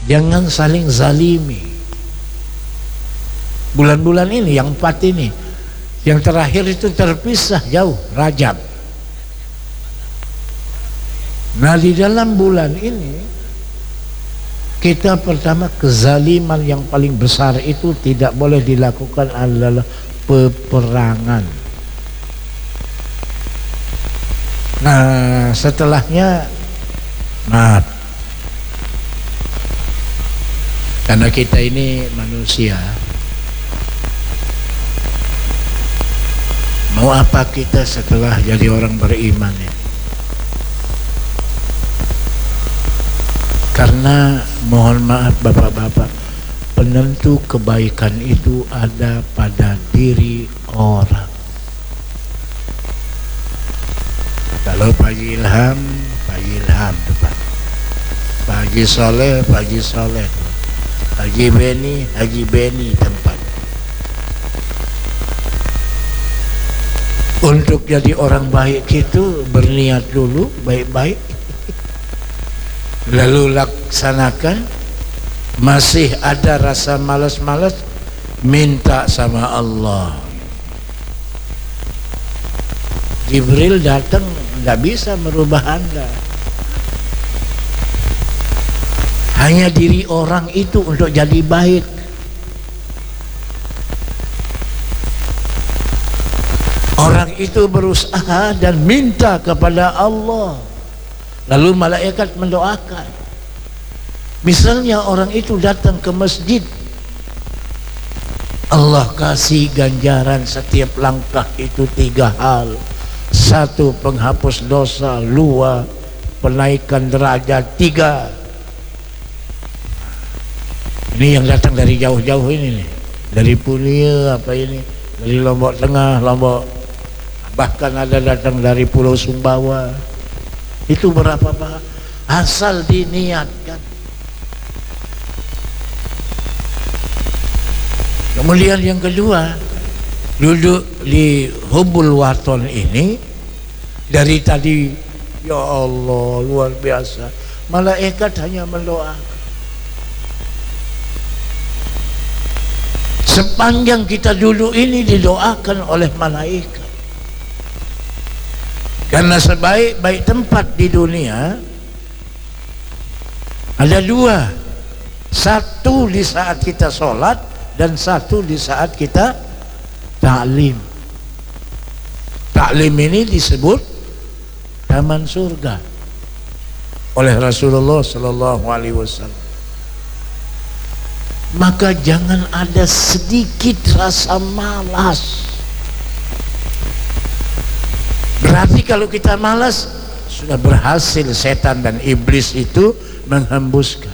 Jangan saling zalimi. Bulan-bulan ini yang 4 ini, yang terakhir itu terpisah jauh, Rajab. Nah di dalam bulan ini kita pertama, kezaliman yang paling besar itu tidak boleh dilakukan adalah peperangan. Nah setelahnya maaf, karena kita ini manusia, mau apa kita setelah jadi orang beriman ya? Karena mohon maaf bapak-bapak, penentu kebaikan itu ada pada diri orang. Kalau Pak Haji Ilham, Pak Haji Ilham depan, Pak Haji Soleh, Pak Haji Soleh, Haji Beni, Haji Beni tempat. Untuk jadi orang baik itu berniat dulu baik-baik, lalu laksanakan. Masih ada rasa malas-malas, minta sama Allah. Jibril datang, nggak bisa merubah Anda. Hanya diri orang itu untuk jadi baik. Orang itu berusaha dan minta kepada Allah, lalu malaikat mendoakan. Misalnya orang itu datang ke masjid, Allah kasih ganjaran setiap langkah itu 3 hal. 1, penghapus dosa. 2, penaikan derajat. 3, ini yang datang dari jauh-jauh ini nih, dari Punia apa ini, dari Lombok Tengah, Lombok, bahkan ada datang dari Pulau Sumbawa. Itu berapa Pak? Asal diniatkan. Kemudian yang kedua, duduk di Hubul Waton ini, dari tadi ya Allah luar biasa, malaikat hanya mendoakan. Sepanjang kita duduk ini didoakan oleh malaikat. Karena sebaik-baik tempat di dunia ada 2. 1 di saat kita sholat, dan 1 di saat kita ta'lim. Ta'lim ini disebut taman surga oleh Rasulullah Sallallahu Alaihi Wasallam. Maka jangan ada sedikit rasa malas. Berarti kalau kita malas, sudah berhasil setan dan iblis itu menghembuskan.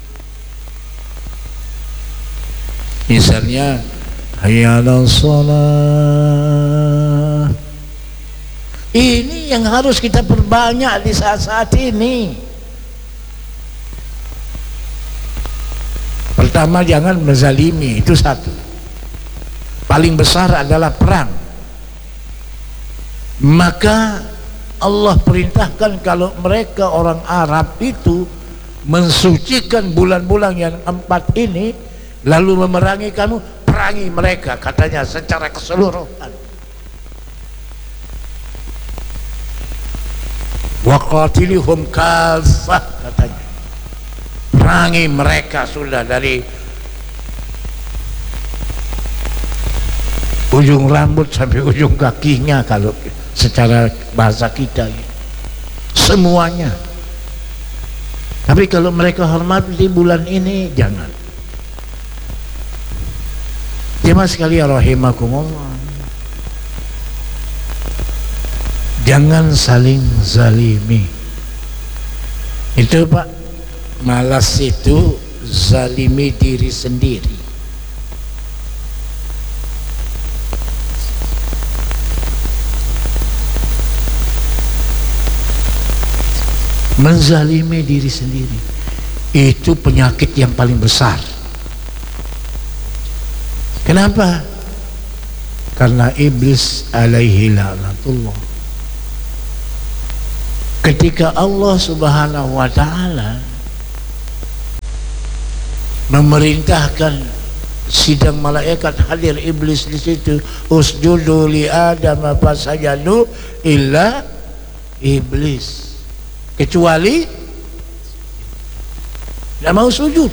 Misalnya, hayya 'alas shalah. Ini yang harus kita perbanyak di saat-saat ini. Pertama, jangan menzalimi, itu 1. Paling besar adalah perang. Maka Allah perintahkan kalau mereka orang Arab itu mensucikan bulan-bulan yang 4 ini, lalu memerangi kamu, perangi mereka, katanya secara keseluruhan. Waqatilihum kaffah, katanya. Perangi mereka sudah dari ujung rambut sampai ujung kakinya, kalau secara bahasa kita semuanya. Tapi kalau mereka hormat di bulan ini, jangan. Jemaah sekalian rahimakumullah, jangan saling zalimi. Itu Pak, malas itu zalimi diri sendiri. Menzalimi diri sendiri itu penyakit yang paling besar. Kenapa? Karena iblis alaihi la'natullah, ketika Allah subhanahu wa ta'ala memerintahkan sidang malaikat hadir iblis di situ, usjudu li Adam fasajadu illa iblis, kecuali tidak mau sujud.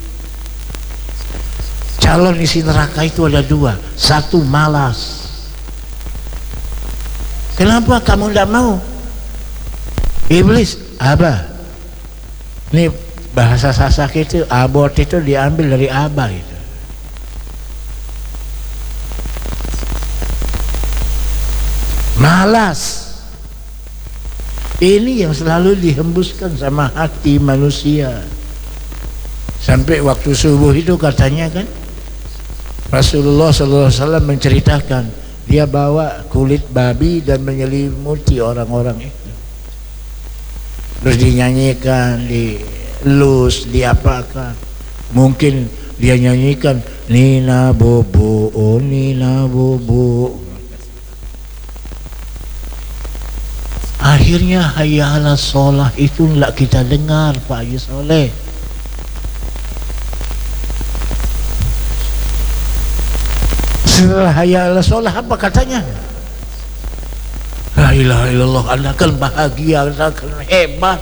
Calon isi neraka itu ada dua, satu malas. Kenapa kamu tidak mau? Iblis, Aba. Ini bahasa Sasak itu, abot itu diambil dari Aba itu. Malas. Ini yang selalu dihembuskan sama hati manusia. Sampai waktu subuh itu katanya kan, Rasulullah SAW menceritakan dia bawa kulit babi dan menyelimuti orang-orang itu, terus dinyanyikan, dielus, diapakan. Mungkin dia nyanyikan Nina Bobo, oh Nina Bobo. Akhirnya hayya ala sholah itu tidak kita dengar, Pak Haji Soleh. Setelah hayya ala sholah apa katanya? La ilaha illallah, Anda akan bahagia, Anda akan hebat.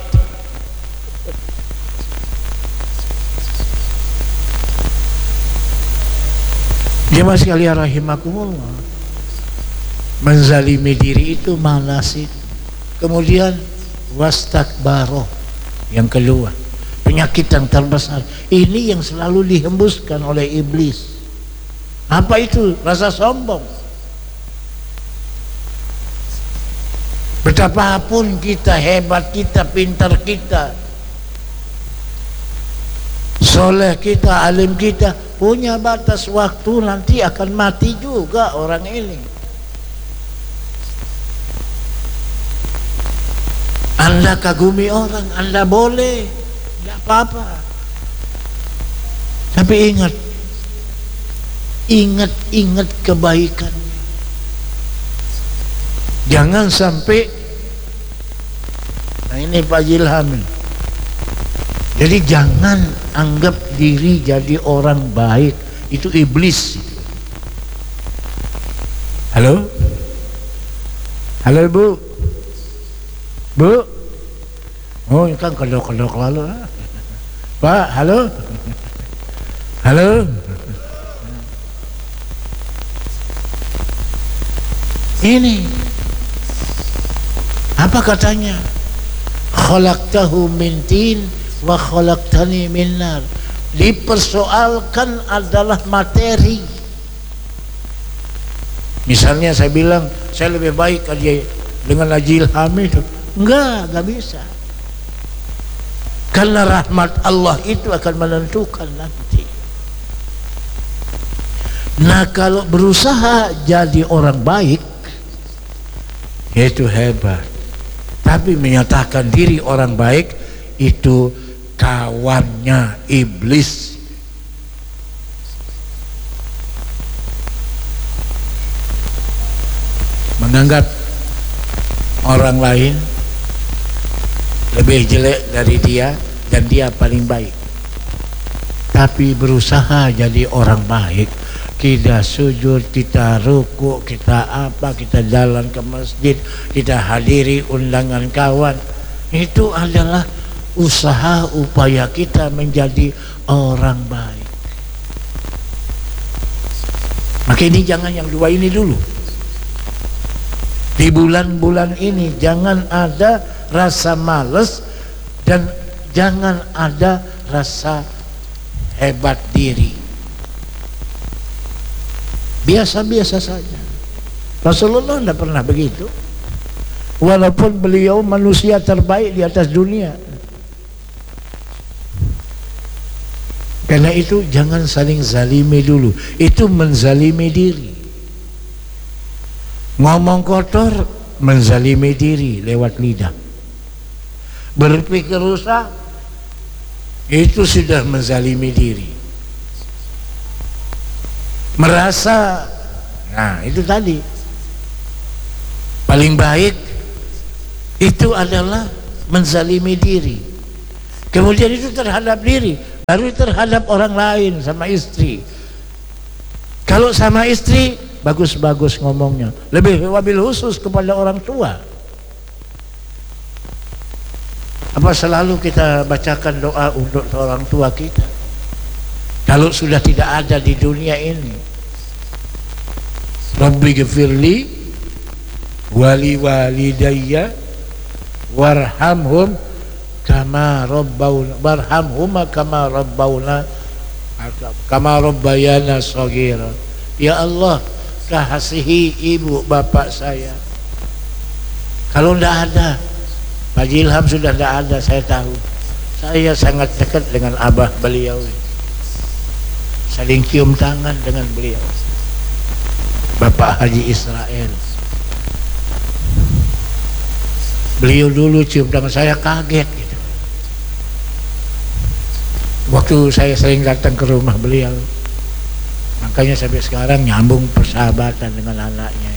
Jemaah sekalian rahimakumullah, menzalimi diri itu malas itu. Kemudian wastakbaroh, yang kedua, penyakit yang terbesar. Ini yang selalu dihembuskan oleh iblis. Apa itu? Rasa sombong. Betapapun kita hebat, kita pintar, kita soleh, kita alim, kita punya batas waktu, nanti akan mati juga orang ini. Anda kagumi orang, Anda boleh, tidak apa-apa. Tapi ingat kebaikan. Jangan sampai, nah ini Pak Jilham. Jadi jangan anggap diri jadi orang baik, itu iblis. Halo? Halo Bu? Bu? Oh ini kan kedok-kedok lalu. Pak, halo? Halo? Ini apa katanya? Khalaqtahu min tin wa khalaqtani min nar. Dipersoalkan adalah materi. Misalnya saya bilang saya lebih baik aja dengan Haji Ilham itu, enggak bisa. Karena rahmat Allah itu akan menentukan nanti. Nah kalau berusaha jadi orang baik itu hebat, tapi menyatakan diri orang baik itu kawannya iblis. Menganggap orang lain lebih jelek dari dia dan dia paling baik, tapi berusaha jadi orang baik. Kita sujud, kita ruku, kita apa, kita jalan ke masjid, kita hadiri undangan kawan. Itu adalah usaha upaya kita menjadi orang baik. Maka ini jangan yang dua ini dulu. Di bulan-bulan ini jangan ada rasa males dan jangan ada rasa hebat diri. Biasa-biasa saja. Rasulullah tidak pernah begitu, walaupun beliau manusia terbaik di atas dunia. Karena itu jangan saling zalimi dulu, itu menzalimi diri. Ngomong kotor menzalimi diri lewat lidah. Berpikir rusak itu sudah menzalimi diri. Merasa, nah itu tadi paling baik itu adalah menzalimi diri. Kemudian itu terhadap diri, baru terhadap orang lain sama istri. Kalau sama istri bagus-bagus ngomongnya, lebih wabil khusus kepada orang tua. Apa selalu kita bacakan doa untuk orang tua kita kalau sudah tidak ada di dunia ini? Rabbi ghfirli wali walidayya warhamhum kama rabbayana shaghira. Ya Allah, kasihi ibu bapak saya. Kalau tidak ada, Pak Ilham sudah tidak ada, saya tahu. Saya sangat dekat dengan abah beliau, saling cium tangan dengan beliau, Bapak Haji Israel. Beliau dulu cium tangan saya, kaget gitu. Waktu saya sering datang ke rumah beliau, makanya sampai sekarang nyambung persahabatan dengan anaknya.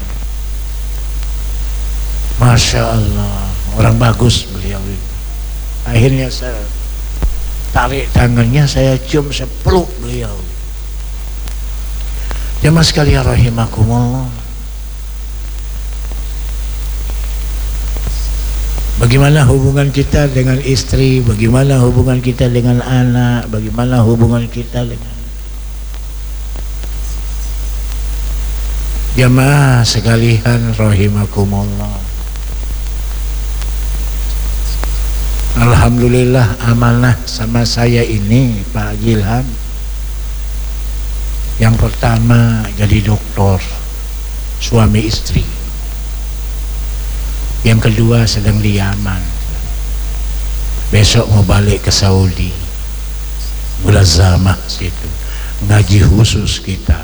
Masya Allah, orang bagus beliau itu. Akhirnya saya tarik tangannya, saya cium, saya peluk beliau. Jemaah sekalian rahimakumullah, bagaimana hubungan kita dengan istri, bagaimana hubungan kita dengan anak, bagaimana hubungan kita dengan jemaah sekalian rahimakumullah. Alhamdulillah amanah sama saya ini Pak Ilham. Yang pertama jadi dokter, suami istri. Yang kedua sedang di Yaman, besok mau balik ke Saudi, mulazamah situ, ngaji khusus kitab.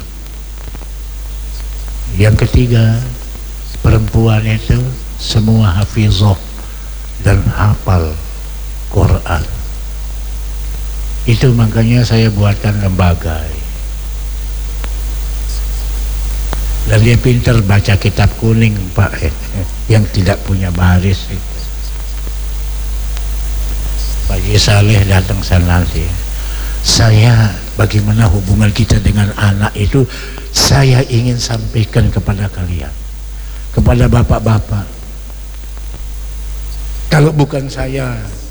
Yang ketiga, perempuan itu semua hafizah dan hafal Quran. Itu makanya saya buatkan lembaga. Dan dia pintar baca kitab kuning Pak, yang tidak punya baris itu. Pak Haji Saleh datang sana nanti. Saya, bagaimana hubungan kita dengan anak itu, saya ingin sampaikan kepada kalian, kepada bapak-bapak. Kalau bukan saya,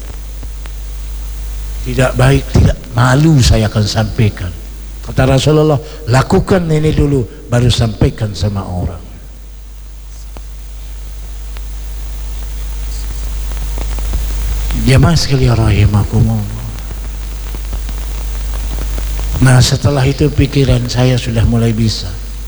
tidak baik, tidak malu, saya akan sampaikan. Kata Rasulullah, lakukan ini dulu, baru sampaikan sama orang. Jamaah sekalian rahimakumullah. Nah, setelah itu pikiran saya sudah mulai bisa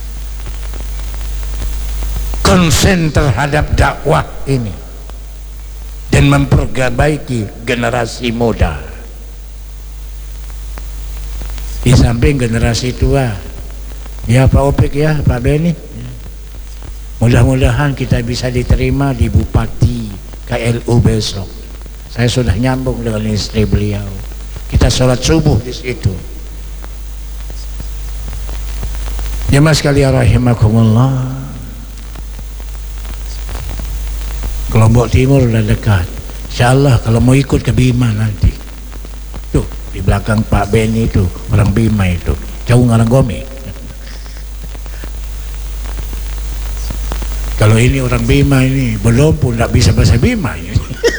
konsen terhadap dakwah ini dan memperbaiki generasi muda. Di samping generasi tua, ya Pak Opik, ya Pak Beni, mudah-mudahan kita bisa diterima di Bupati KLU besok. Saya sudah nyambung dengan istri beliau, kita sholat subuh di situ. Jemaah sekalian rahimakumullah, Lombok Timur udah dekat. Insyaallah kalau mau ikut ke Bima nanti, tuh di belakang Pak Beni itu orang Bima itu, jauh ngarang Gome. Kalau ini orang Bima ini belum pun tidak bisa bahasa Bima ini.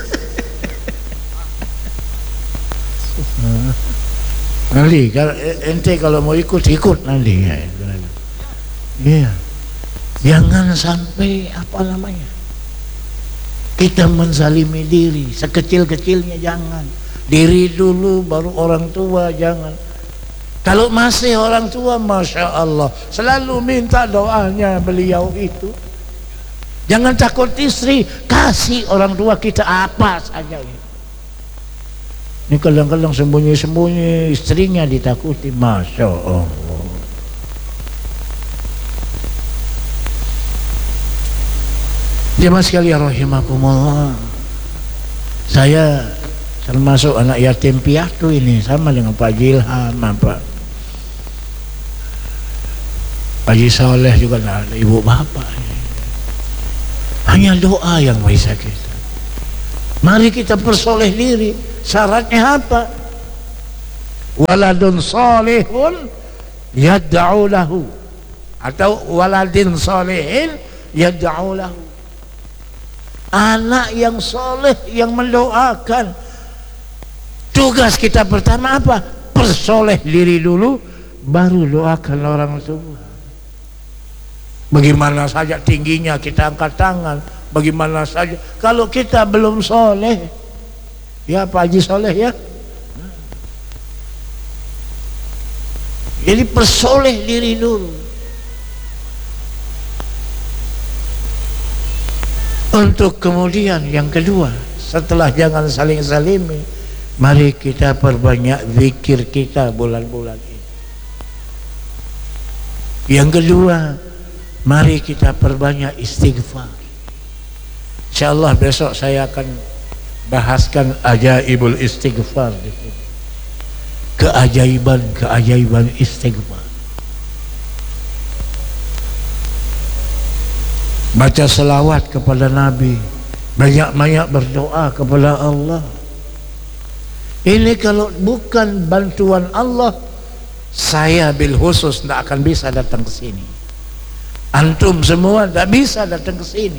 Nanti kalau ente kalau mau ikut nanti ya. Iya, jangan sampai apa namanya kita menzalimi diri sekecil-kecilnya, jangan. Diri dulu baru orang tua, jangan. Kalau masih orang tua, Masya Allah, selalu minta doanya beliau itu. Jangan takut istri, kasih orang tua kita apa saja. Ini kadang-kadang sembunyi-sembunyi, istrinya ditakuti, Masya Allah. Jemaah sekalian rahimakumullah, saya termasuk anak yatim piatu ini, sama dengan Pak Ilham, Pak Haji Saleh juga ada ibu bapak. Hanya doa yang bisa kita. Mari kita persoleh diri. Syaratnya apa? waladun salihun yad'u lahu, atau waladin salihin yad'u lahu, anak yang soleh yang mendoakan. Tugas kita pertama apa? Persoleh diri dulu, baru doakan orang tua. Bagaimana saja tingginya kita angkat tangan, bagaimana saja kalau kita belum soleh, ya Pak Haji soleh ya. Jadi persoleh diri dulu. Untuk kemudian yang kedua, setelah jangan saling zalimi, mari kita perbanyak zikir kita bulan-bulan ini. Yang kedua, mari kita perbanyak istighfar. Insyaallah besok saya akan bahaskan ajaibul istighfar di sini. Keajaiban istighfar. Baca selawat kepada Nabi, banyak-banyak berdoa kepada Allah. Ini kalau bukan bantuan Allah, saya bil khusus tidak akan bisa datang ke sini. Antum semua tidak bisa datang ke sini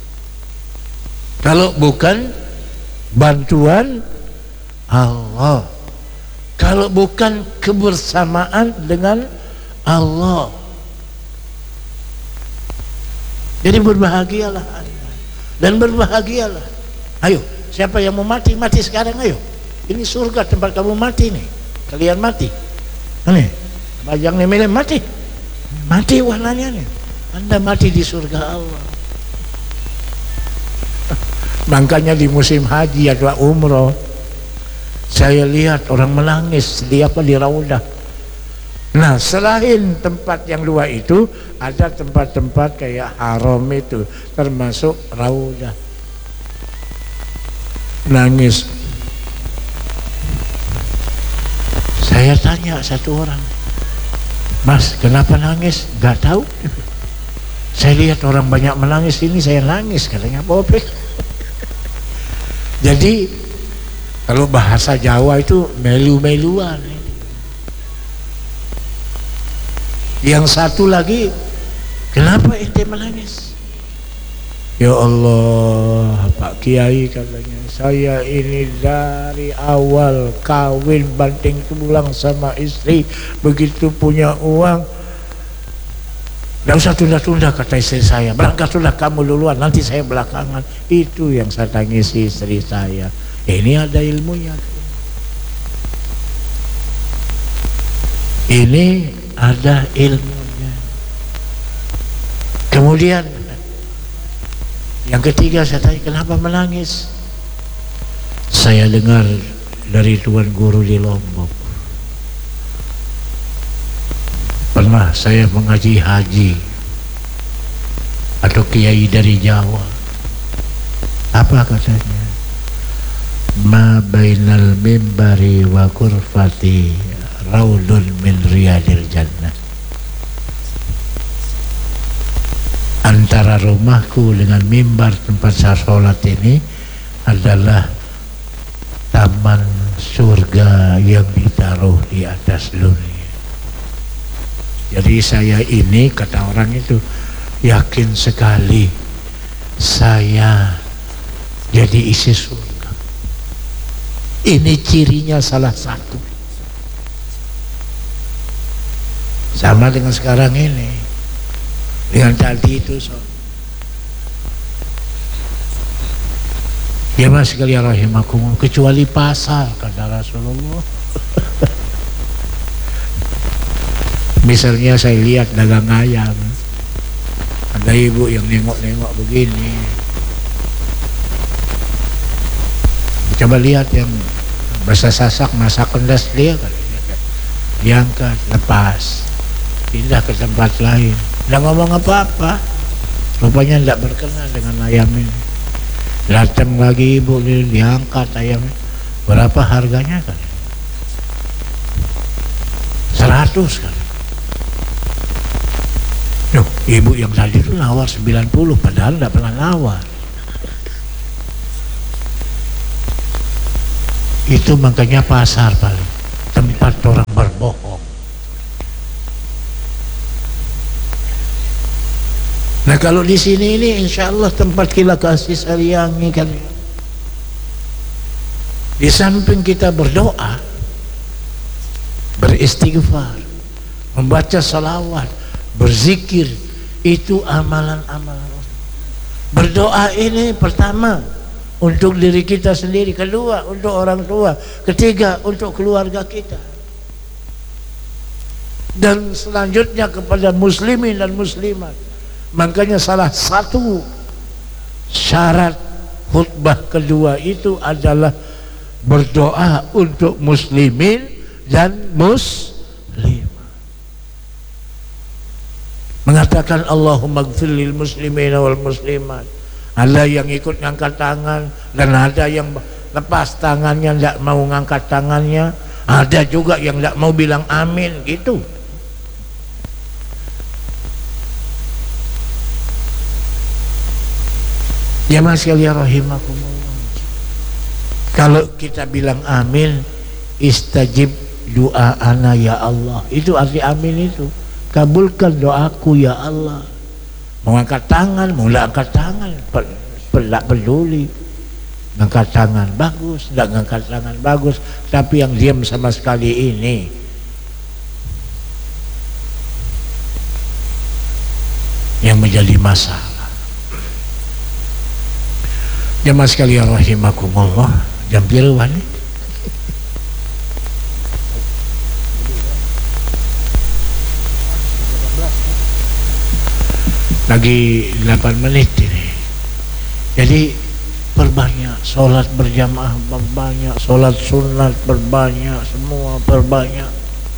kalau bukan bantuan Allah, kalau bukan kebersamaan dengan Allah. Jadi berbahagialah Anda dan berbahagialah. Ayo, siapa yang mau mati, mati sekarang. Ayo, ini surga tempat kamu mati nih. Kalian mati nih, bajang nih milih mati, mati warnanya nih. Anda mati di surga Allah. Makanya di musim haji atau umroh, saya lihat orang menangis di Raudah. Nah, selain tempat yang dua itu, ada tempat-tempat kayak haram itu, termasuk Raudah. Nangis. Saya tanya satu orang, Mas, kenapa nangis? Gak tahu. Saya lihat orang banyak menangis, ini saya nangis, katanya Popek. Jadi kalau bahasa Jawa itu melu-meluan. Yang satu lagi, kenapa ente menangis? Ya Allah, Pak Kiai katanya, saya ini dari awal kawin banting tulang sama istri, begitu punya uang, tidak usah tunda-tunda, kata istri saya, berangkatlah kamu duluan, nanti saya belakangan. Itu yang saya tangisi istri saya. Ini ada ilmunya. Ini ada ilmunya. Kemudian yang ketiga, saya tanya, kenapa menangis? Saya dengar dari tuan guru di Lombok, pernah saya mengaji haji atau kiai dari Jawa. Apa katanya? Ma bainal mimbari wa kurfati raudun min riyadil jannah. Antara rumahku dengan mimbar tempat saya sholat ini adalah taman surga yang ditaruh di atas dunia. Jadi saya ini, kata orang itu, yakin sekali saya jadi isi surga. Ini cirinya salah satu. Sama dengan sekarang ini, dengan tadi itu. Ya mas sekalian rahimakumullah, kecuali pasar, kata Rasulullah. Misalnya saya lihat dagang ayam, ada ibu yang nengok-nengok begini, coba lihat yang basah sasak masak kendas dia, diangkat, lepas, pindah ke tempat lain, tidak ngomong apa-apa, rupanya tidak berkenan dengan ayam ini. Datang lagi ibu, diangkat ayamnya, berapa harganya kan? 100 kan? Loh, ibu yang tadi itu nawar 90, padahal tidak pernah nawar. Itu makanya pasar paling tempat tempat orang berbohong. Nah kalau di sini ini insya Allah tempat kita kasih sayangi kan. Di samping kita berdoa, beristighfar, membaca salawat, berzikir, itu amalan-amalan. Berdoa ini pertama untuk diri kita sendiri, kedua untuk orang tua, ketiga untuk keluarga kita, dan selanjutnya kepada muslimin dan muslimat. Makanya salah satu syarat khutbah kedua itu adalah berdoa untuk muslimin dan muslimat. Mengatakan Allahumma gfir lil muslimina wal muslimat. Ada yang ikut ngangkat tangan dan ada yang lepas tangannya, tidak mau ngangkat tangannya. Ada juga yang tidak mau bilang amin gitu. Jamaah sekalian rahimakumullah. Kalau kita bilang amin, istajib doa ana ya Allah. Itu arti amin itu. Kabulkan doaku ya Allah. Mau angkat tangan, mau angkat tangan, tidak peduli. Angkat tangan bagus, tidak angkat tangan bagus. Tapi yang diam sama sekali ini, yang menjadi masalah. Jamaah sekalian rahimakumullah, jam biruan nih. Lagi 8 menit ini. Jadi perbanyak sholat berjamaah, perbanyak sholat sunat, perbanyak semua, perbanyak.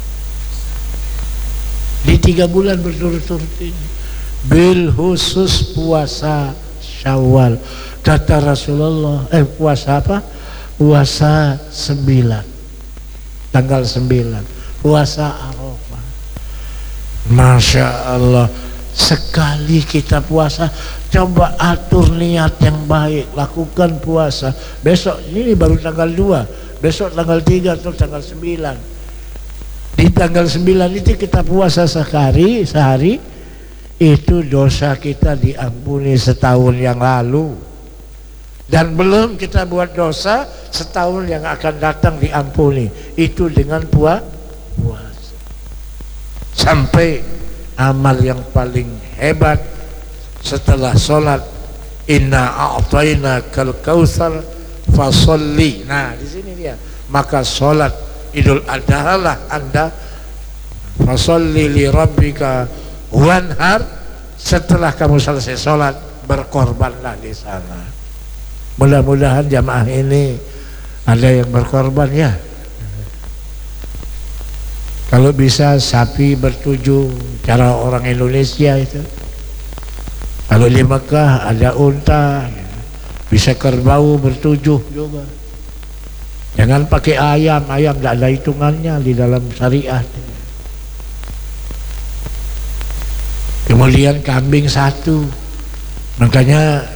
Di 3 bulan berturut-turut ini, bil khusus puasa Syawal. Kata Rasulullah, puasa apa? Puasa 9, tanggal 9, puasa Arafah. Masya Allah, sekali kita puasa, coba atur niat yang baik, lakukan puasa. Besok ini baru tanggal 2, besok tanggal 3 atau tanggal 9. Di tanggal 9 itu kita puasa sehari, itu dosa kita diampuni setahun yang lalu. Dan belum kita buat dosa, setahun yang akan datang diampuni. Itu dengan puasa. Sampai amal yang paling hebat setelah sholat, inna a'tayna kal kautsar fasolli. Nah di sini dia, maka sholat Idul Adha lah Anda, fasolli li rabbika wanhar. Setelah kamu selesai sholat, berkorbanlah di sana. Mudah-mudahan jamaah ini ada yang berkorban ya. Kalau bisa sapi bertujuh, cara orang Indonesia itu. Kalau di Mekah ada unta, bisa kerbau bertujuh juga. Jangan pakai ayam tidak ada hitungannya di dalam syariah. Kemudian kambing 1. Makanya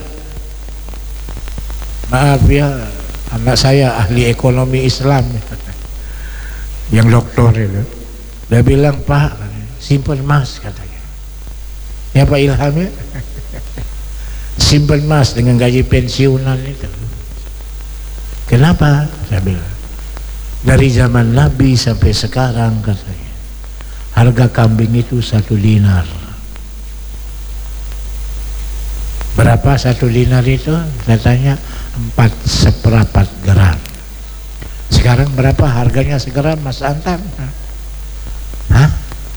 maaf ya, anak saya ahli ekonomi Islam yang doktor itu, dia bilang, Pak, simpan emas katanya. Ya Pak Ilham ya, simpan emas dengan gaji pensiunan itu. Kenapa? Saya bilang, dari zaman Nabi sampai sekarang katanya, harga kambing itu 1 dinar. Berapa 1 dinar itu? Saya tanya, 4/4 gram. Sekarang berapa harganya segram, Mas Antam? Hah?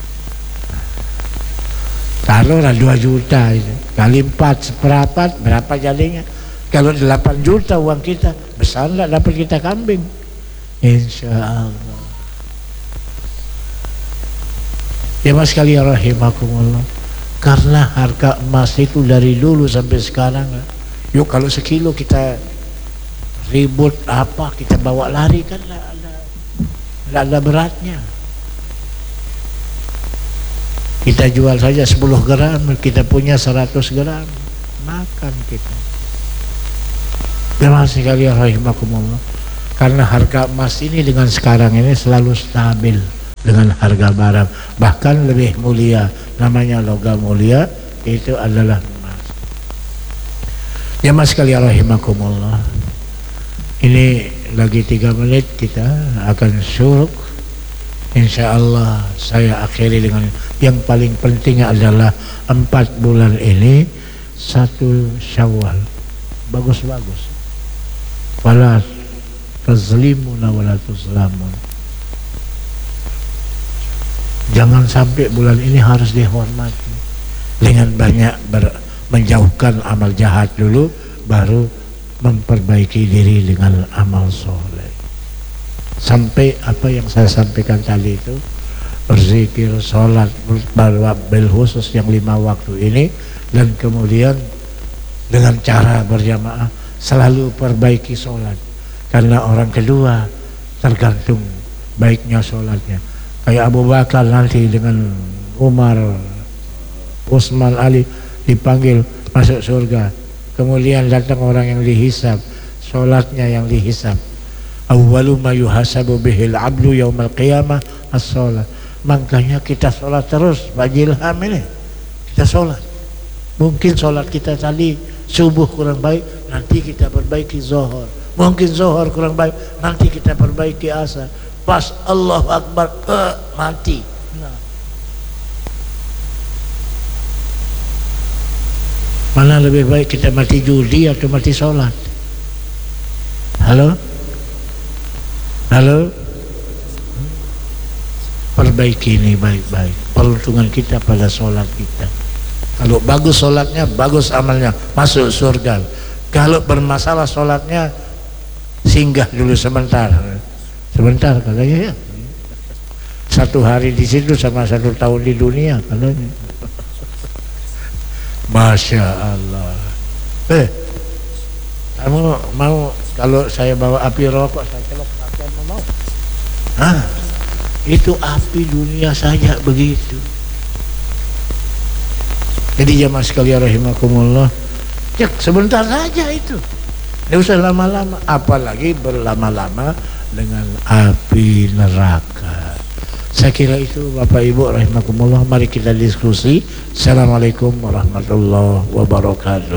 Taruhlah 2 juta itu. Kali 4/4 berapa jadinya? Kalau 8 juta uang kita, besar enggak dapat kita kambing? Insya Allah. Ya mas sekalian rahimakumullah. Karena harga emas itu dari dulu sampai sekarang, yuk kalau sekilo kita ribut apa, kita bawa lari kan tidak ada beratnya. Kita jual saja 10 gram, kita punya 100 gram, makan kita. Terima kasih sekalian rahimakumullah. Karena harga emas ini dengan sekarang ini selalu stabil dengan harga barang, bahkan lebih mulia, namanya logam mulia, itu adalah emas. Ya mas sekalian rahimakumullah, ini lagi 3 menit kita akan syuruk. Insya Allah saya akhiri dengan yang paling penting adalah 4 bulan ini 1 Syawal, bagus-bagus, wala tazlimuna wala tuzlamun. Jangan sampai bulan ini harus dihormati dengan banyak menjauhkan amal jahat dulu, baru memperbaiki diri dengan amal soleh. Sampai apa yang saya sampaikan tadi itu, berzikir, sholat, bil khusus yang 5 waktu ini, dan kemudian dengan cara berjamaah selalu perbaiki sholat. Karena orang kedua tergantung baiknya sholatnya. Kayak Abu Bakar nanti dengan Umar, Utsman, Ali dipanggil masuk surga. Kemudian datang orang yang dihisab, sholatnya yang dihisab. Awwalu ma yuhasabu bihil abdu yaumal qiyamah as-sholat. Makanya kita sholat terus, Pak Jilham ini. Kita sholat. Mungkin sholat kita tadi subuh kurang baik, nanti kita perbaiki zuhur. Mungkin zuhur kurang baik, nanti kita perbaiki asar. Pas Allahu Akbar mati. Nah. Mana lebih baik, kita mati judi atau mati sholat? Halo? Halo? Perbaiki ini baik-baik, peruntungan kita pada sholat kita. Kalau bagus sholatnya, bagus amalnya, masuk surga. Kalau bermasalah sholatnya, singgah dulu sebentar katanya ya. 1 hari di situ sama 1 tahun di dunia katanya. Masya Allah. Kamu mau kalau saya bawa api rokok saya celok pakai, mau? Itu api dunia saja begitu. Jadi jamaah sekalian rahimakumullah, cek sebentar saja itu. Tidak usah lama-lama, apalagi berlama-lama dengan api neraka. Saya kira itu Bapak Ibu rahimakumullah. Mari kita diskusi. Assalamualaikum warahmatullahi wabarakatuh.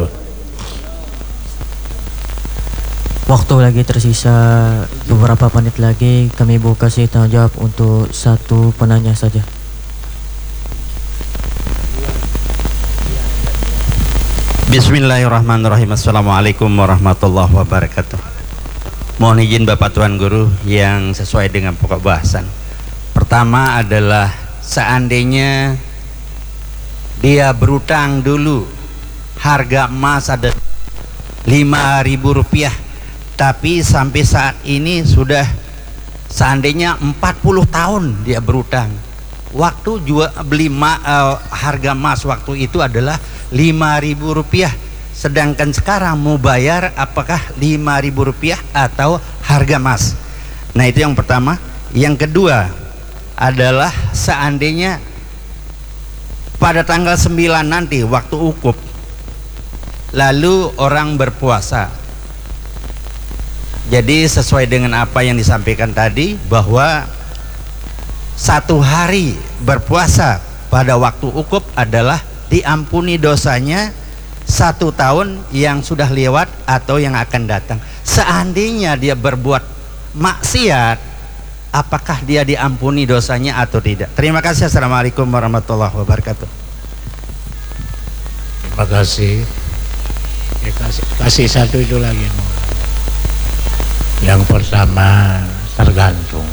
Waktu lagi tersisa beberapa menit lagi, kami buka sesi tanya jawab untuk 1 penanya saja. Bismillahirrahmanirrahim. Assalamualaikum warahmatullahi wabarakatuh. Mohon izin Bapak Tuan Guru yang sesuai dengan pokok bahasan. Pertama adalah seandainya dia berutang dulu, harga emas ada 5.000 rupiah, tapi sampai saat ini sudah seandainya 40 tahun dia berutang. Waktu beli harga emas waktu itu adalah 5.000 rupiah, sedangkan sekarang mau bayar apakah 5.000 rupiah atau harga emas. Nah itu yang pertama. Yang kedua adalah seandainya pada tanggal 9 nanti waktu ukuf, lalu orang berpuasa. Jadi sesuai dengan apa yang disampaikan tadi, bahwa 1 hari berpuasa pada waktu ukuf adalah diampuni dosanya 1 tahun yang sudah lewat atau yang akan datang. Seandainya dia berbuat maksiat, apakah dia diampuni dosanya atau tidak? Terima kasih. Assalamualaikum warahmatullahi wabarakatuh. Terima kasih. Kasih 1 itu lagi. Yang pertama, tergantung.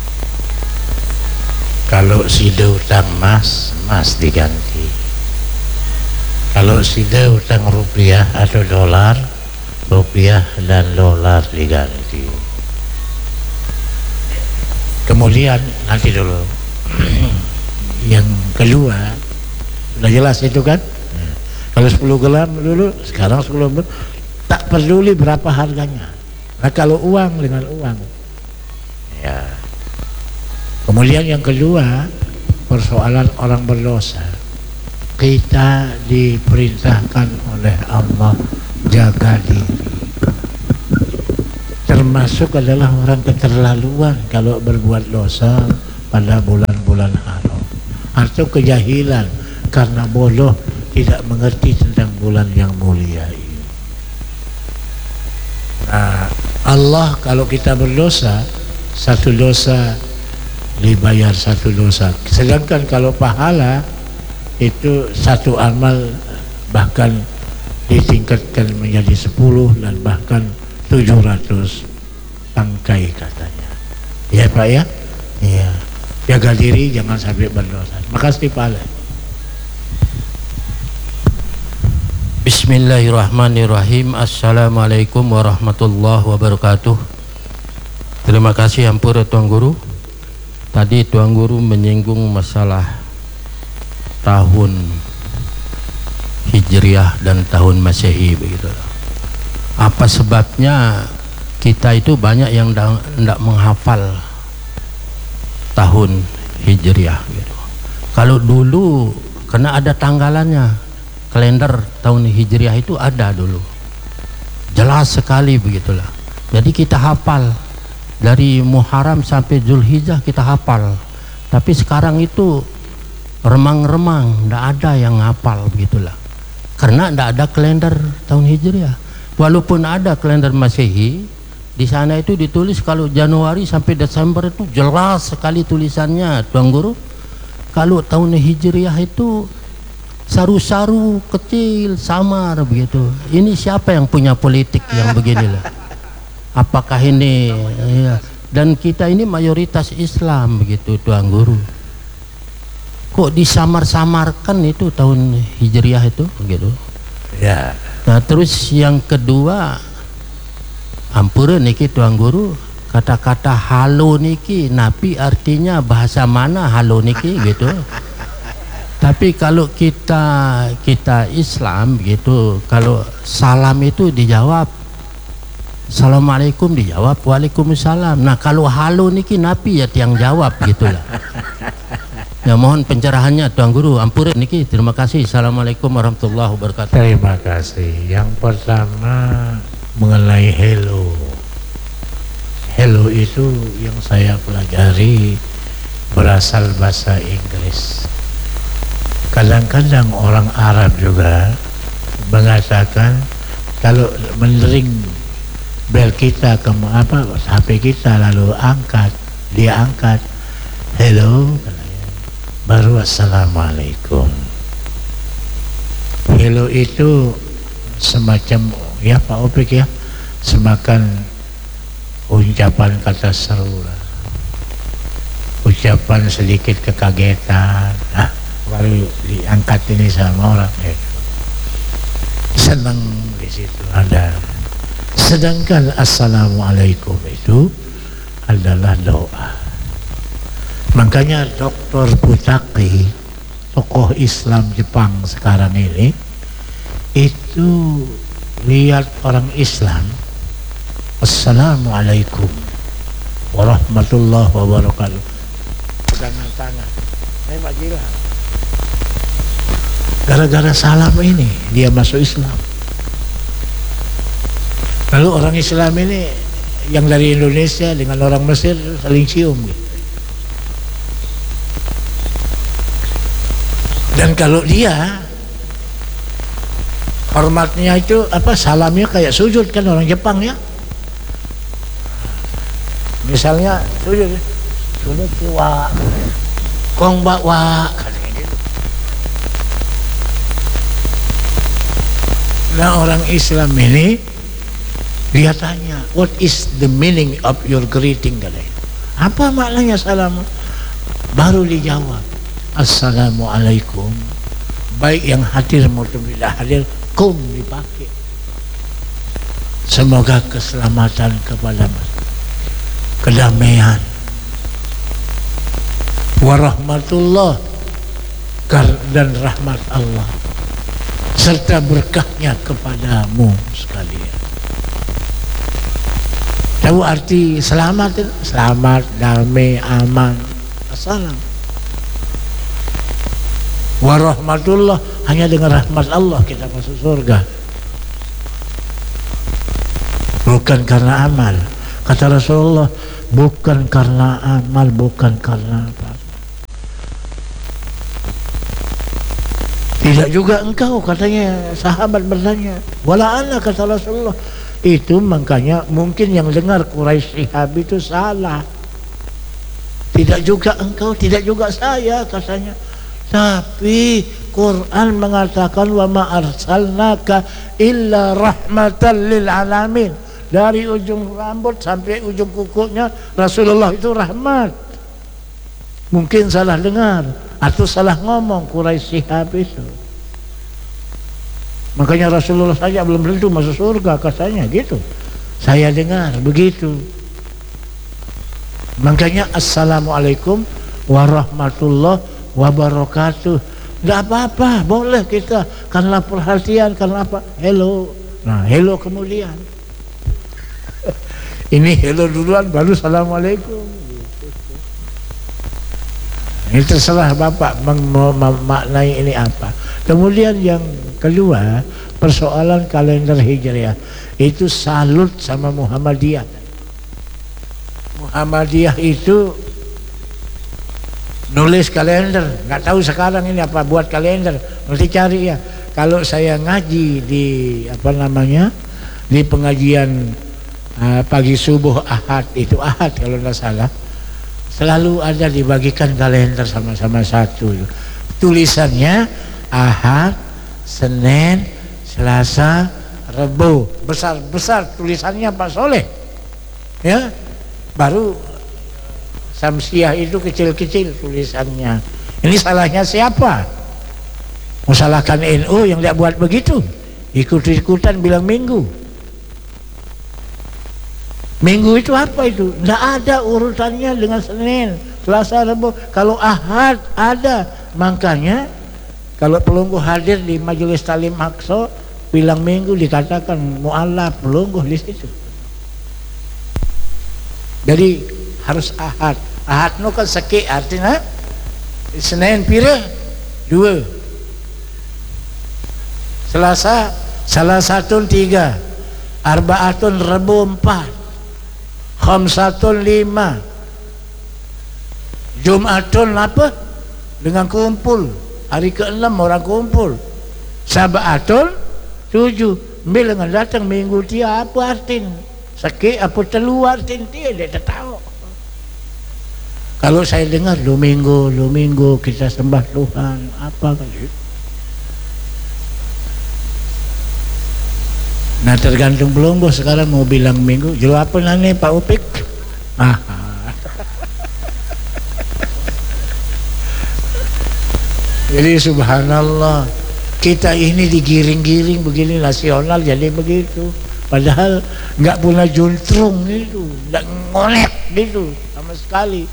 Kalau sudah utang emas diganti. Kalau sudah utang rupiah atau dolar, rupiah dan dolar diganti. Kemudian nanti dulu yang kedua, sudah jelas itu kan? Kalau 10 gram dulu, sekarang 10 gram, tak peduli berapa harganya. Nah kalau uang dengan uang, ya. Kemudian yang kedua, persoalan orang berdosa. Kita diperintahkan oleh Allah jaga diri. termasuk adalah orang keterlaluan kalau berbuat dosa pada bulan-bulan haram, atau kejahilan karena bodoh tidak mengerti tentang bulan yang mulia ini. Nah, Allah kalau kita berdosa, satu dosa dibayar satu dosa, sedangkan kalau pahala itu satu amal bahkan ditingkatkan menjadi 10 dan bahkan 700 tangkai katanya. Ya Pak ya? Iya. Jaga diri jangan sampai berdosa. Makasih Pak Ale. Bismillahirrahmanirrahim. Assalamualaikum warahmatullahi wabarakatuh. Terima kasih ampura Tuan Guru. Tadi Tuan Guru menyinggung masalah tahun Hijriah dan tahun Masehi begitu. Apa sebabnya kita itu banyak yang tidak menghafal tahun Hijriah gitu. Kalau dulu karena ada tanggalannya, kalender tahun Hijriah itu ada dulu, jelas sekali begitulah. Jadi kita hafal dari Muharram sampai Zulhijjah kita hafal. Tapi sekarang itu remang-remang, tidak ada yang hafal begitulah. Karena tidak ada kalender tahun Hijriah. Walaupun ada kalender Masehi, di sana itu ditulis kalau Januari sampai Desember itu jelas sekali tulisannya Tuan Guru. Kalau tahun Hijriah itu saru-saru kecil samar begitu. Ini siapa yang punya politik yang beginilah? Apakah ini ya. Dan kita ini mayoritas Islam begitu Tuan Guru. Kok disamar-samarkan itu tahun Hijriah itu begitu? Ya. Nah terus yang kedua, ampura niki Tuan Guru, kata-kata halo niki napi artinya bahasa mana halo niki gitu. Tapi kalau kita Islam gitu, kalau salam itu dijawab Assalamualaikum, dijawab Waalaikumsalam. Nah kalau halo niki napi ya tiang jawab gitulah. Ya mohon pencerahannya Tuan Guru, ampura niki. Terima kasih. Assalamualaikum warahmatullahi wabarakatuh. Terima kasih. Yang pertama mengenai hello. Hello itu yang saya pelajari berasal bahasa Inggris. Kadang-kadang orang Arab juga mengatakan kalau mendering bel kita ke HP kita lalu dia angkat hello, baru assalamualaikum. Hello itu semacam ya Pak Opik ya, semakan ucapan kata seru lah, ucapan sedikit kekagetan, baru diangkat ini sama orang senang di situ ada. Sedangkan assalamualaikum itu adalah doa. Makanya Dr. Butaki, tokoh Islam Jepang sekarang ini, itu lihat orang Islam assalamualaikum warahmatullahi wabarakatuh, pegangan tangan, Pak Jilan. Gara-gara salam ini dia masuk Islam. Lalu orang Islam ini yang dari Indonesia dengan orang Mesir saling cium gitu. Dan kalau dia hormatnya itu salamnya kayak sujud kan orang Jepang ya. Misalnya sujud wa konbanwa. Nah orang Islam ini dia tanya, what is the meaning of your greeting katanya? Apa maknanya salam? Baru dijawab, assalamualaikum. Baik yang hadir maupun tidak hadir, kum dipakai. Semoga keselamatan kepada kedamaian, warahmatullah dan rahmat Allah serta berkahnya kepadamu sekalian. Tahu arti selamat? Selamat, damai, aman, assalam. Warahmatullah, hanya dengan rahmat Allah kita masuk surga, bukan karena amal. Kata Rasulullah, bukan karena amal, bukan karena apa. Tidak juga engkau, katanya sahabat bertanya. Wala ana, kata Rasulullah. Itu makanya mungkin yang dengar Quraisy Shihab itu salah. Tidak juga engkau, tidak juga saya, katanya. Tapi Quran mengatakan wa ma arsalnaka illa rahmatan lil alamin. Dari ujung rambut sampai ujung kukunya Rasulullah itu rahmat. Mungkin salah dengar atau salah ngomong Quraisy Shihab itu. Makanya Rasulullah saja belum tentu masuk surga, katanya gitu. Saya dengar begitu. Makanya assalamualaikum warahmatullahi wabarakatuh. Tidak apa-apa, boleh kita karena perhatian, karena apa? Hello. Nah, hello kemudian. Ini hello duluan baru assalamualaikum. Ini terserah Bapak memaknai ini apa. Kemudian yang kedua, persoalan kalender Hijriah. Itu salut sama Muhammadiyah. Muhammadiyah itu nulis kalender, nggak tahu sekarang ini apa buat kalender, nanti cari ya. Kalau saya ngaji di apa namanya, di pengajian pagi subuh Ahad, itu Ahad kalau nggak salah, selalu ada dibagikan kalender sama-sama satu. Tulisannya Ahad, Senin, Selasa, Rabu, besar-besar tulisannya Pak Soleh, ya. Baru Samsiah itu kecil-kecil tulisannya. Ini salahnya siapa? Salahkan NU yang tidak buat begitu. Ikut-ikutan bilang minggu. Minggu itu apa itu? Tidak ada urutannya dengan Senin, Selasa, Rabu. Kalau Ahad ada. Makanya kalau pelungguh hadir di majelis Talim Aqsa bilang minggu, dikatakan mu'allaf, pelungguh di situ. Jadi harus Ahad. Ahad nu kan seki, artinya Senin pira 2, Selasa Salasatun 3, Arbaatun Rabu 4, Khamsatun 5, Jumatun apa? Dengan kumpul. Hari ke-6 orang kumpul. Sabatun 7. Bila datang minggu dia apa artinya? Sakit apa telu artinya dia tak tahu. Kalau saya dengar Domingo kita sembah Tuhan apa kali. Nah tergantung pelungguh sekarang mau bilang minggu. Jawab apa nane Pak Upik? Jadi subhanallah, kita ini digiring-giring begini nasional jadi begitu. Padahal nggak punya juntrung itu, nggak ngorek gitu sama sekali.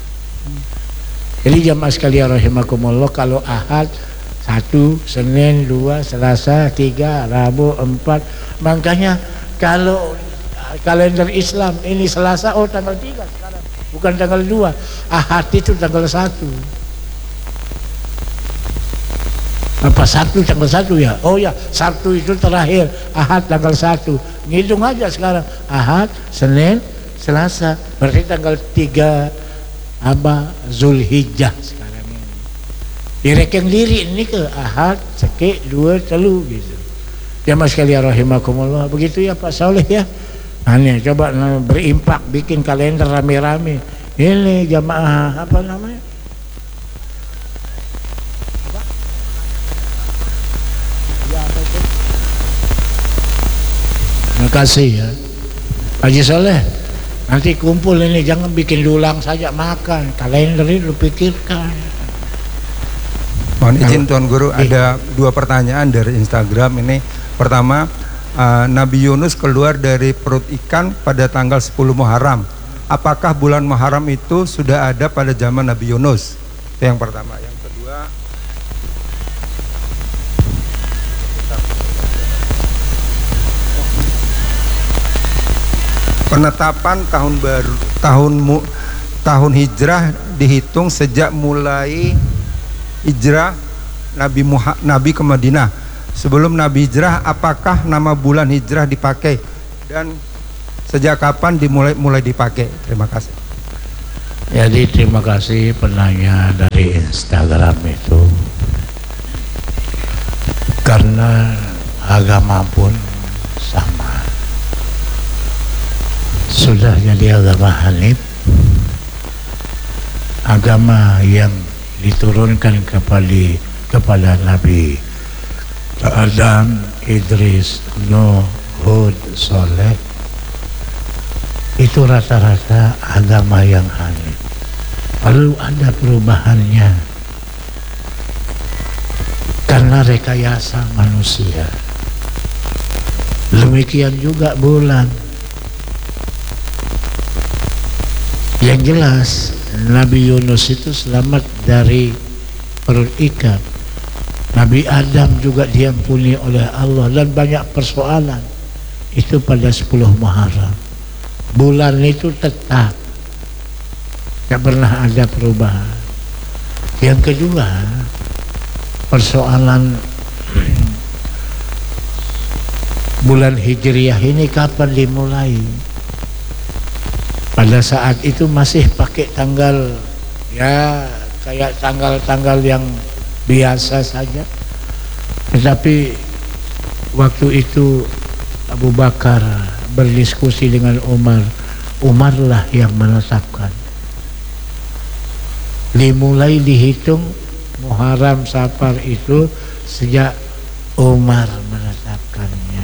Jadi jamaah sekalian rahimakumullah, kalau Ahad 1, Senin 2, Selasa 3, Rabu 4. Makanya kalau kalender Islam ini Selasa tanggal 3 sekarang, bukan tanggal 2. Ahad itu tanggal 1. Apa Sabtu tanggal 1 ya? Oh ya, Sabtu itu terakhir, Ahad tanggal 1. Ngitung aja sekarang, Ahad, Senin, Selasa, berarti tanggal 3 apa Zulhijjah sekarang ini. Direkeng diri ini ke Ahad, Seki, 2, telu gitu. Ya mas sekalian rahimakumullah, begitu ya Pak Soleh ya. Nah, coba berimpak bikin kalender rame-rame. Ini jamaah apa namanya? Terima kasih ya Haji Soleh. Nanti kumpul ini, jangan bikin dulang saja makan. Kalender itu pikirkan. Mohon izin Tuan Guru, ada 2 pertanyaan dari Instagram ini. Pertama, Nabi Yunus keluar dari perut ikan pada tanggal 10 Muharram. Apakah bulan Muharram itu sudah ada pada zaman Nabi Yunus? Itu yang pertama. Yang kedua, penetapan tahun baru, tahun hijrah dihitung sejak mulai hijrah Nabi ke Madinah. Sebelum Nabi hijrah, apakah nama bulan hijrah dipakai? Dan sejak kapan mulai dipakai? Terima kasih. Jadi terima kasih penanya dari Instagram itu. Karena agama pun sama, sudah jadi agama Hanif, agama yang diturunkan kepada Nabi Adam, Idris, Nuh, Hud, Soleh. Itu rata-rata agama yang Hanif. Lalu ada perubahannya karena rekayasa manusia. Demikian juga bulan. Yang jelas Nabi Yunus itu selamat dari perut ikan. Nabi Adam juga diampuni oleh Allah, dan banyak persoalan itu pada 10 Muharram. Bulan itu tetap, tidak pernah ada perubahan. Yang kedua, persoalan bulan Hijriah ini kapan dimulai? Pada saat itu masih pakai tanggal, ya kayak tanggal-tanggal yang biasa saja. Tetapi waktu itu Abu Bakar berdiskusi dengan Umarlah yang menetapkan. Dimulai dihitung Muharram Safar itu sejak Umar menetapkannya.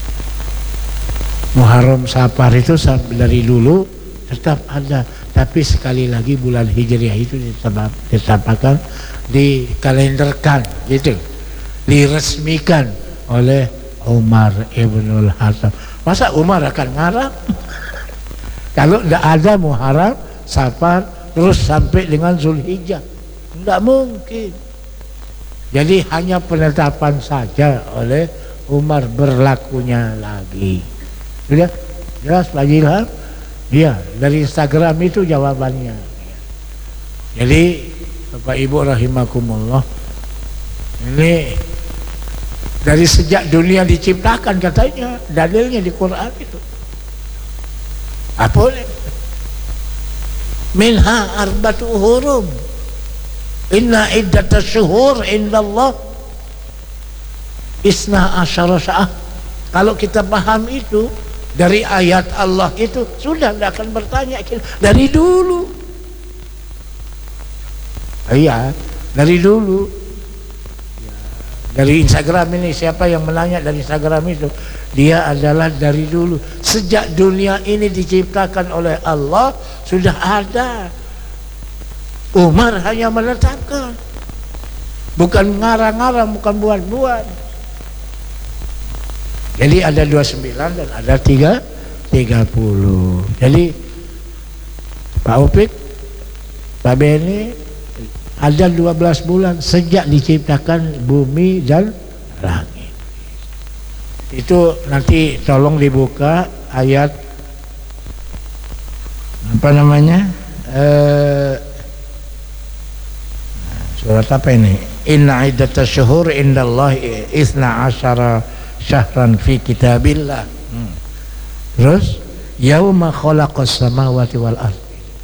Muharram Safar itu dari dulu tetap ada, tapi sekali lagi bulan Hijriah itu ditetapkan, dikalenderkan gitu, diresmikan oleh Umar Ibnul Khattab. Masa Umar akan ngarang? Kalau tidak ada Muharram Safar terus sampai dengan Zulhijjah, tidak mungkin. Jadi hanya penetapan saja oleh Umar, berlakunya lagi. Sudah jelas Pak Ilham? Iya, dari Instagram itu jawabannya. Jadi Bapak Ibu rahimakumullah, ini dari sejak dunia diciptakan katanya, dalilnya di Quran itu. Apa ini? Minha arbatu hurum. Inna iddata syuhur indallah isna asyara sya'ah. Kalau kita paham itu dari ayat Allah itu, sudah tidak akan bertanya dari dulu. Iya, dari dulu. Ya, dari Instagram ini, siapa yang menanya dari Instagram itu? Dia adalah dari dulu. Sejak dunia ini diciptakan oleh Allah sudah ada. Umar hanya menetapkan, bukan ngarang-ngarang, bukan buat-buat. Jadi ada 29 dan ada 30. Jadi Pak Upik, Pak Beni, ada 12 bulan sejak diciptakan bumi dan langit. Itu nanti tolong dibuka ayat apa namanya, surat apa ini? Inna iddatash syuhur indallahi isna asyara syahran fi kitabillah. Terus yauma khalaqas samawati wal ardh.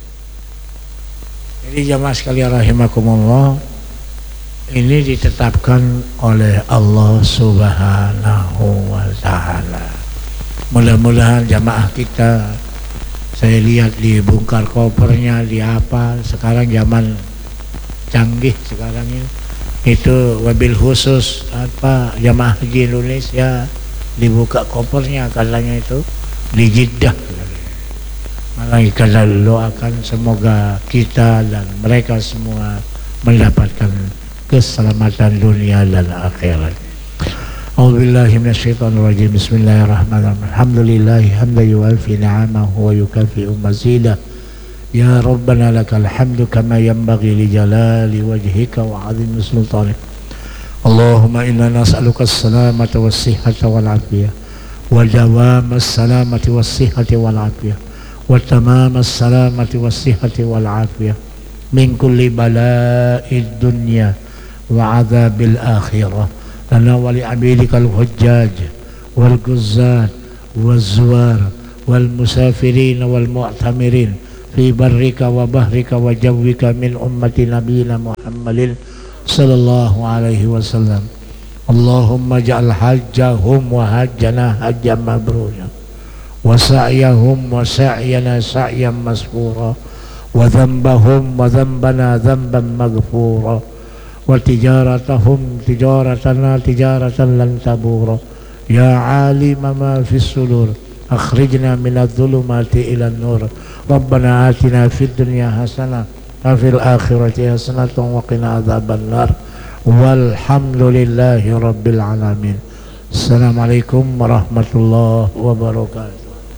Jadi jamaah sekalian rahimakumullah, ini ditetapkan oleh Allah Subhanahu wa taala. Mudah-mudahan jamaah kita, saya lihat dibongkar kopernya, di apa, sekarang zaman canggih sekarang ini. Itu wabil khusus apa jamaah haji Indonesia, dibuka kopernya katanya itu di Jeddah. Malah kita doakan semoga kita dan mereka semua mendapatkan keselamatan dunia dan akhirat. A'udzubillahi minasyaitonir rajim. Bismillahirrahmanirrahim. Alhamdulillahi hamdan yuwaffi ni'amahu wa yukafi'u mazidah. Ya Rabbana lakal hamdu kama yanbaghi li jalali wajhika wa 'azimi sultanik. Allahumma inna nas'aluka as-salamata was-sihhata wal 'afiyah wa dawama as-salamati was-sihhati wal 'afiyah wa tamama as-salamati was-sihhati wal 'afiyah min kulli bala'id dunya wa 'adzabil akhirah. Lana wa li 'abidika al-hujjaj wal guzzat waz-zuwar والمسافرين والمعتمرين في برك وبحرك وجوك من أمة نبينا محمد صلى الله عليه وسلم. اللهم اجعل حجهم وحجنا حجا مبرورا وسعيهم وسعينا سعيا مسفورا وذنبهم وذنبنا ذنبا مغفورا وتجارتهم تجارتنا تجارة لن تبورا. يا عالم ما في الصدور أخرجنا من الظلمات إلى النور. ربنا آتنا في الدنيا حسنة وفي الآخرة حسنة وقنا عذاب النار. والحمد لله رب العالمين. السلام عليكم ورحمة الله وبركاته.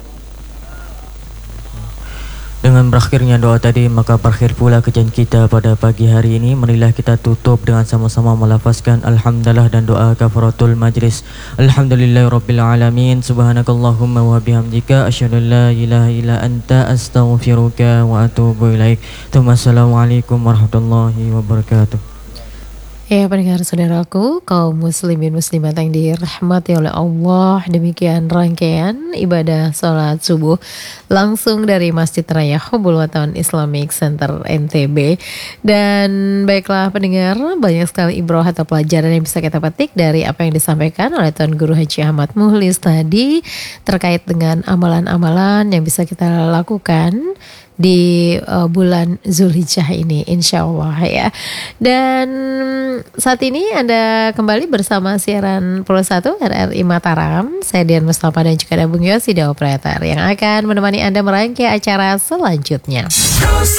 Dengan berakhirnya doa tadi, maka berakhir pula kajian kita pada pagi hari ini. Marilah kita tutup dengan sama-sama melafazkan alhamdulillah dan doa kafaratul majlis. Alhamdulillahirabbil alamin. Subhanakallahumma wa bihamdika asyhadu an la ilaha illa anta astaghfiruka wa atubu ilaik. Assalamualaikum warahmatullahi wabarakatuh. Ya, pendengar saudaraku, kaum muslimin muslimat yang dirahmati oleh Allah, demikian rangkaian ibadah sholat subuh langsung dari Masjid Raya Hubul Watan Islamic Center NTB. Dan baiklah pendengar, banyak sekali ibrah atau pelajaran yang bisa kita petik dari apa yang disampaikan oleh Tuan Guru Haji Ahmad Mukhlis tadi terkait dengan amalan-amalan yang bisa kita lakukan di bulan Zulhijjah ini, insya Allah ya. Dan saat ini Anda kembali bersama siaran Pro 1 RRI Mataram. Saya Dian Mustafa dan juga ada Bung Yosi, operator yang akan menemani Anda merangkai acara selanjutnya.